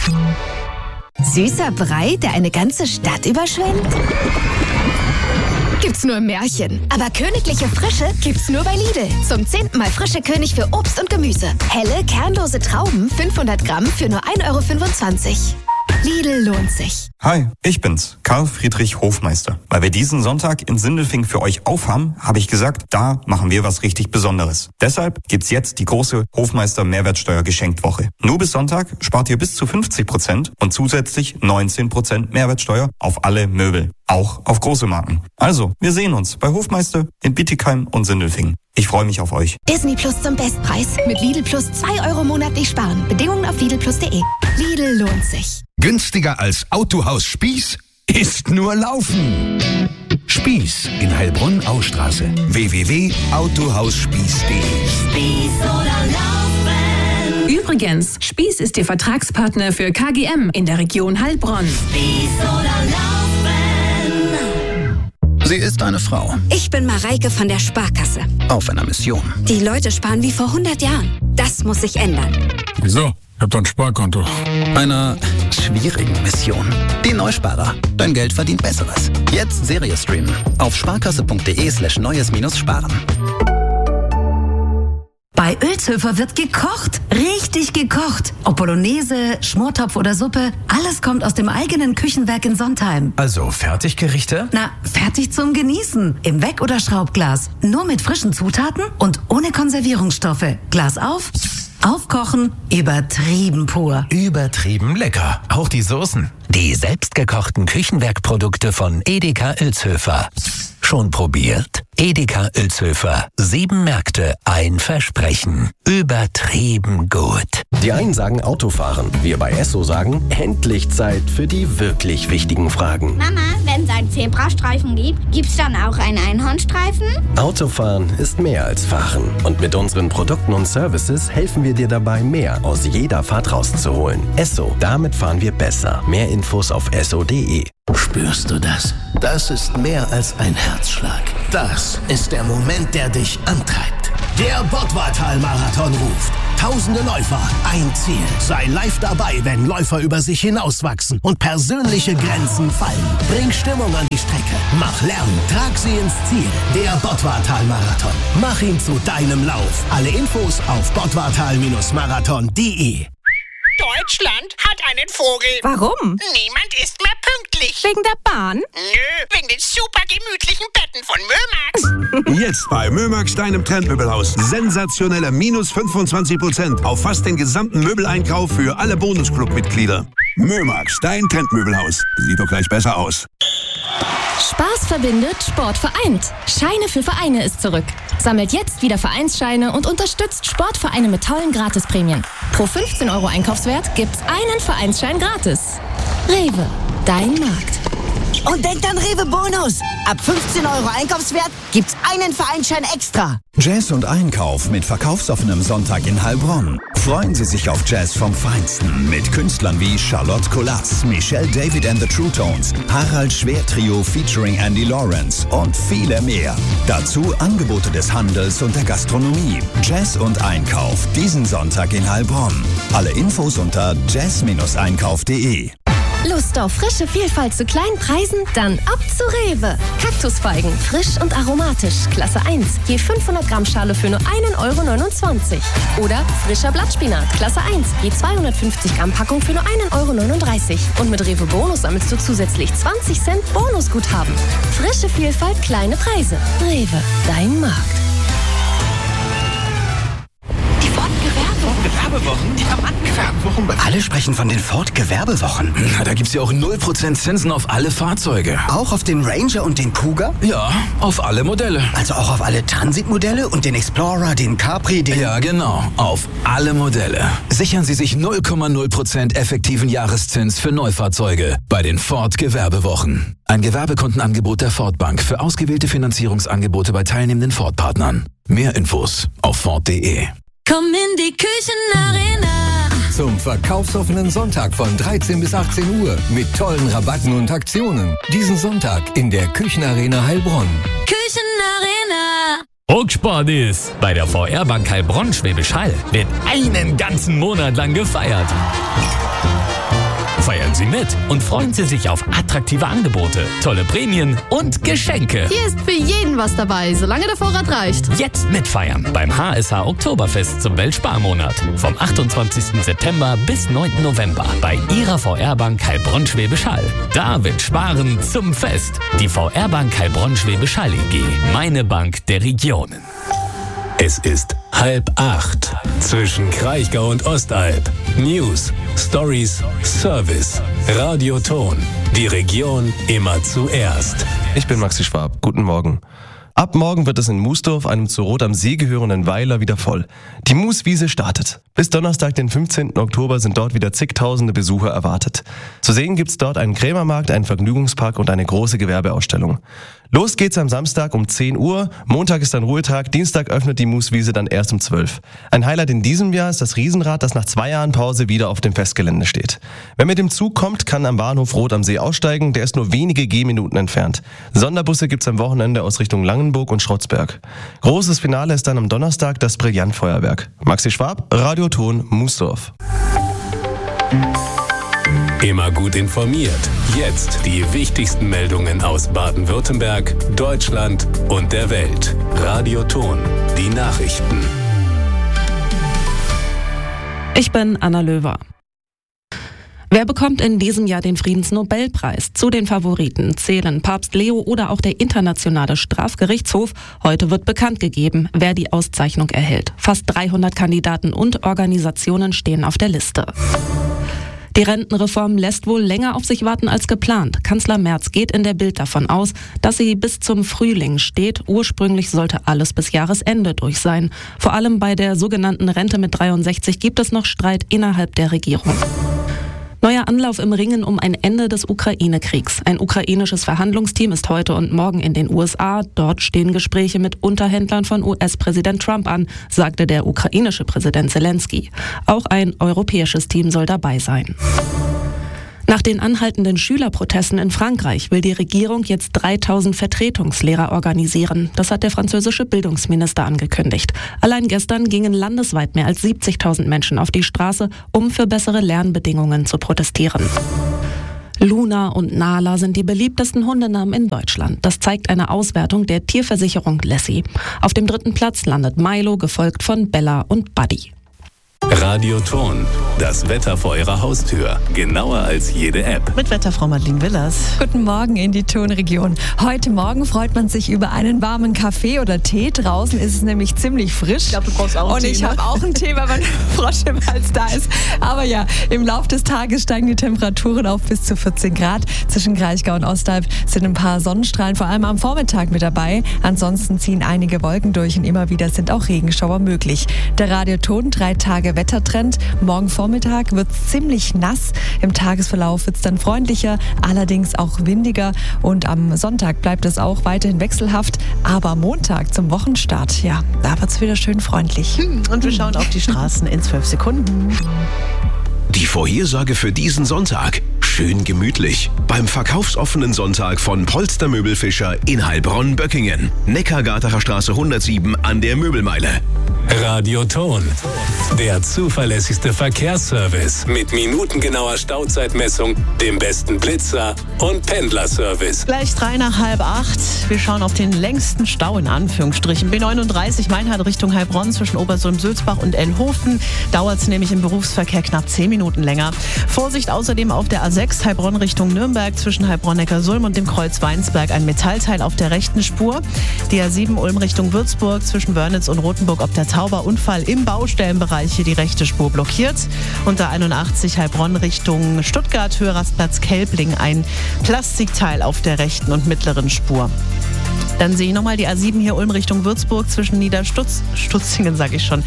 Süßer Brei, der eine ganze Stadt überschwemmt? Gibt's nur im Märchen. Aber königliche Frische gibt's nur bei Lidl. Zum 10. Mal frische König für Obst und Gemüse. Helle, kernlose Trauben, 500 Gramm für nur 1,25 €. Lidl lohnt sich. Hi, ich bin's, Karl Friedrich Hofmeister. Weil wir diesen Sonntag in Sindelfingen für euch aufhaben, habe ich gesagt, da machen wir was richtig Besonderes. Deshalb gibt's jetzt die große Hofmeister Mehrwertsteuer-Geschenkwoche. Nur bis Sonntag spart ihr bis zu 50% und zusätzlich 19% Mehrwertsteuer auf alle Möbel. Auch auf große Marken. Also, wir sehen uns bei Hofmeister in Bietigheim und Sindelfingen. Ich freue mich auf euch. Disney Plus zum Bestpreis. Mit Lidl Plus 2 € monatlich sparen. Bedingungen auf lidlplus.de. Lidl lohnt sich. Günstiger als Autohaus Spieß ist nur Laufen. Spieß in Heilbronn-Austraße. www.autohausspieß.de. Spieß oder Laufen. Übrigens, Spieß ist Ihr Vertragspartner für KGM in der Region Heilbronn. Spieß oder Laufen. Sie ist eine Frau. Ich bin Mareike von der Sparkasse. Auf einer Mission. Die Leute sparen wie vor 100 Jahren. Das muss sich ändern. Wieso? Ich hab doch ein Sparkonto. Einer schwierigen Mission. Die Neusparer. Dein Geld verdient Besseres. Jetzt Serie streamen. Auf sparkasse.de/neues-sparen. Bei Ölzhöfer wird gekocht. Richtig gekocht. Ob Bolognese, Schmortopf oder Suppe, alles kommt aus dem eigenen Küchenwerk in Sontheim. Also Fertiggerichte? Na, fertig zum Genießen. Im Weck- oder Schraubglas. Nur mit frischen Zutaten und ohne Konservierungsstoffe. Glas auf, aufkochen, übertrieben pur. Übertrieben lecker. Auch die Soßen. Die selbstgekochten Küchenwerkprodukte von Edeka Ölzhöfer. Schon probiert? Edeka Ölzhöfer. 7 Märkte, ein Versprechen. Übertrieben gut. Die einen sagen Autofahren. Wir bei Esso sagen, endlich Zeit für die wirklich wichtigen Fragen. Mama, wenn es einen Zebrastreifen gibt, gibt's dann auch einen Einhornstreifen? Autofahren ist mehr als Fahren. Und mit unseren Produkten und Services helfen wir dir dabei, mehr aus jeder Fahrt rauszuholen. Esso, damit fahren wir besser. Mehr Infos auf esso.de. Spürst du das? Das ist mehr als ein Herzschlag. Das ist der Moment, der dich antreibt. Der Bottwartal-Marathon ruft. Tausende Läufer, ein Ziel. Sei live dabei, wenn Läufer über sich hinauswachsen und persönliche Grenzen fallen. Bring Stimmung an die Strecke. Mach Lärm, trag sie ins Ziel. Der Bottwartal-Marathon. Mach ihn zu deinem Lauf. Alle Infos auf bottwartal-marathon.de. Deutschland hat einen Vogel. Warum? Niemand ist mehr pünktlich. Wegen der Bahn? Nö, wegen den super gemütlichen Betten von Mömax. Jetzt bei Mömax, deinem Trendmöbelhaus. Sensationelle minus 25% auf fast den gesamten Möbeleinkauf für alle Bonusclub-Mitglieder. Mömax, dein Trendmöbelhaus. Sieht doch gleich besser aus. Spaß verbindet, Sport vereint. Scheine für Vereine ist zurück. Sammelt jetzt wieder Vereinsscheine und unterstützt Sportvereine mit tollen Gratisprämien. Pro 15 € Einkaufswert gibt's einen Vereinsschein gratis. Rewe, dein Markt. Und denkt an Rewe Bonus. Ab 15 € Einkaufswert gibt's einen Vereinsschein extra. Jazz und Einkauf mit verkaufsoffenem Sonntag in Heilbronn. Freuen Sie sich auf Jazz vom Feinsten mit Künstlern wie Charlotte Colas, Michelle David and the True Tones, Harald Schwer Trio featuring Andy Lawrence und viele mehr. Dazu Angebote des Handels und der Gastronomie. Jazz und Einkauf diesen Sonntag in Heilbronn. Alle Infos unter jazz-einkauf.de. Lust auf frische Vielfalt zu kleinen Preisen? Dann ab zu Rewe. Kaktusfeigen, frisch und aromatisch, Klasse 1, je 500 Gramm Schale für nur 1,29 €. Oder frischer Blattspinat, Klasse 1, je 250 Gramm Packung für nur 1,39 €. Und mit Rewe Bonus sammelst du zusätzlich 20 Cent Bonusguthaben. Frische Vielfalt, kleine Preise. Rewe, dein Markt. Gewerbewochen? Die haben Gewerbewochen. Alle sprechen von den Ford-Gewerbewochen. Na, da gibt's ja auch 0% Zinsen auf alle Fahrzeuge. Auch auf den Ranger und den Cougar? Ja, auf alle Modelle. Also auch auf alle Transit-Modelle und den Explorer, den Capri, den... Ja, genau. Auf alle Modelle. Sichern Sie sich 0,0% effektiven Jahreszins für Neufahrzeuge bei den Ford-Gewerbewochen. Ein Gewerbekundenangebot der Ford Bank für ausgewählte Finanzierungsangebote bei teilnehmenden Ford-Partnern. Mehr Infos auf Ford.de. Komm in die Küchenarena. Zum verkaufsoffenen Sonntag von 13 bis 18 Uhr mit tollen Rabatten und Aktionen. Diesen Sonntag in der Küchenarena Heilbronn. Küchenarena. Ruckspartys. Bei der VR Bank Heilbronn Schwäbisch Hall wird einen ganzen Monat lang gefeiert. Sie mit und freuen Sie sich auf attraktive Angebote, tolle Prämien und Geschenke. Hier ist für jeden was dabei, solange der Vorrat reicht. Jetzt mitfeiern beim HSH Oktoberfest zum Weltsparmonat. Vom 28. September bis 9. November bei Ihrer VR-Bank Heilbronn-Schwäbisch Hall. Da wird Sparen zum Fest. Die VR-Bank Heilbronn-Schwäbisch Hall EG. Meine Bank der Regionen. Es ist 7:30 zwischen Kraichgau und Ostalb. News, Stories, Service, Radioton. Die Region immer zuerst. Ich bin Maxi Schwab. Guten Morgen. Ab morgen wird es in Moosdorf, einem zu Rot am See gehörenden Weiler, wieder voll. Die Mooswiese startet. Bis Donnerstag, den 15. Oktober, sind dort wieder zigtausende Besucher erwartet. Zu sehen gibt's dort einen Krämermarkt, einen Vergnügungspark und eine große Gewerbeausstellung. Los geht's am Samstag um 10 Uhr, Montag ist dann Ruhetag, Dienstag öffnet die Mooswiese dann erst um 12. Ein Highlight in diesem Jahr ist das Riesenrad, das nach 2 Jahren Pause wieder auf dem Festgelände steht. Wer mit dem Zug kommt, kann am Bahnhof Rot am See aussteigen, der ist nur wenige Gehminuten entfernt. Sonderbusse gibt's am Wochenende aus Richtung Langenburg und Schrotzberg. Großes Finale ist dann am Donnerstag das Brillantfeuerwerk. Maxi Schwab, Radioton, Moosdorf. Immer gut informiert. Jetzt die wichtigsten Meldungen aus Baden-Württemberg, Deutschland und der Welt. Radioton, die Nachrichten. Ich bin Anna Löwer. Wer bekommt in diesem Jahr den Friedensnobelpreis? Zu den Favoriten zählen Papst Leo oder auch der Internationale Strafgerichtshof. Heute wird bekannt gegeben, wer die Auszeichnung erhält. Fast 300 Kandidaten und Organisationen stehen auf der Liste. Die Rentenreform lässt wohl länger auf sich warten als geplant. Kanzler Merz geht in der Bild davon aus, dass sie bis zum Frühling steht. Ursprünglich sollte alles bis Jahresende durch sein. Vor allem bei der sogenannten Rente mit 63 gibt es noch Streit innerhalb der Regierung. Neuer Anlauf im Ringen um ein Ende des Ukraine-Kriegs. Ein ukrainisches Verhandlungsteam ist heute und morgen in den USA. Dort stehen Gespräche mit Unterhändlern von US-Präsident Trump an, sagte der ukrainische Präsident Zelensky. Auch ein europäisches Team soll dabei sein. Nach den anhaltenden Schülerprotesten in Frankreich will die Regierung jetzt 3000 Vertretungslehrer organisieren. Das hat der französische Bildungsminister angekündigt. Allein gestern gingen landesweit mehr als 70.000 Menschen auf die Straße, um für bessere Lernbedingungen zu protestieren. Luna und Nala sind die beliebtesten Hundenamen in Deutschland. Das zeigt eine Auswertung der Tierversicherung Lassie. Auf dem 3. Platz landet Milo, gefolgt von Bella und Buddy. Radioton, das Wetter vor Ihrer Haustür. Genauer als jede App. Mit Wetterfrau Madeleine Willers. Guten Morgen in die Tonregion. Heute Morgen freut man sich über einen warmen Kaffee oder Tee. Draußen ist es nämlich ziemlich frisch. Ich glaube, du brauchst auch einen Tee. Und ich habe auch einen Tee, weil mein Frosch im Hals da ist. Aber ja, im Laufe des Tages steigen die Temperaturen auf bis zu 14 Grad. Zwischen Kraichgau und Ostalb sind ein paar Sonnenstrahlen, vor allem am Vormittag mit dabei. Ansonsten ziehen einige Wolken durch und immer wieder sind auch Regenschauer möglich. Der Radioton, 3 Tage Wettertrend. Morgen Vormittag wird es ziemlich nass. Im Tagesverlauf wird es dann freundlicher, allerdings auch windiger. Und am Sonntag bleibt es auch weiterhin wechselhaft. Aber Montag zum Wochenstart, ja, da wird es wieder schön freundlich. Und wir schauen auf die Straßen in 12 Sekunden. Die Vorhersage für diesen Sonntag. Schön gemütlich. Beim verkaufsoffenen Sonntag von Polstermöbel Fischer in Heilbronn-Böckingen. Neckargartener Straße 107 an der Möbelmeile. Radioton, der zuverlässigste Verkehrsservice mit minutengenauer Stauzeitmessung, dem besten Blitzer und Pendlerservice. Gleich 7:53. Wir schauen auf den längsten Stau in Anführungsstrichen. B39 Meinhard Richtung Heilbronn zwischen Obersulm-Sülzbach und Ellhofen. Dauert es nämlich im Berufsverkehr knapp 10 Minuten länger. Vorsicht außerdem auf der A6 Heilbronn Richtung Nürnberg zwischen Heilbronn-Neckarsulm und dem Kreuz Weinsberg. Ein Metallteil auf der rechten Spur. Die A7 Ulm Richtung Würzburg zwischen Wörnitz und Rothenburg ob der Tauberunfall im Baustellenbereich, hier die rechte Spur blockiert. Und der 81 Heilbronn Richtung Stuttgart, Höherrastplatz Kelbling, ein Plastikteil auf der rechten und mittleren Spur. Dann sehe ich nochmal die A7 hier Ulm Richtung Würzburg zwischen Niederstotzingen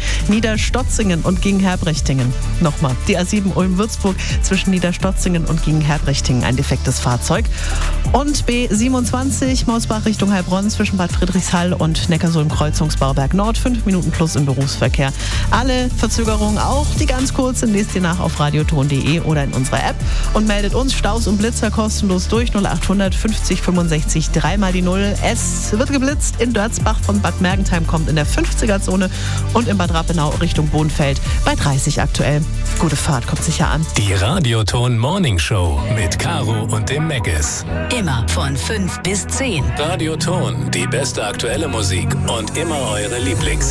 und Gingen-Herbrechtingen. Nochmal, die A7 Ulm-Würzburg zwischen Niederstotzingen und Gingen-Herbrechtingen, ein defektes Fahrzeug. Und B27 Mausbach Richtung Heilbronn zwischen Bad Friedrichshall und Neckarsulm-Kreuzungsbauberg Nord, 5 Minuten plus im Berufsverkehr. Alle Verzögerungen, auch die ganz kurzen, lest ihr nach auf radioton.de oder in unserer App und meldet uns Staus und Blitzer kostenlos durch 0800 50 65 3 mal die 0. Es Es wird geblitzt in Dörzbach von Bad Mergentheim, kommt in der 50er-Zone und in Bad Rappenau Richtung Bohnfeld bei 30 aktuell. Gute Fahrt, kommt sicher an. Die Radioton Morning Show mit Caro und dem Meggis. Immer von 5 bis 10. Radioton, die beste aktuelle Musik und immer eure Lieblings.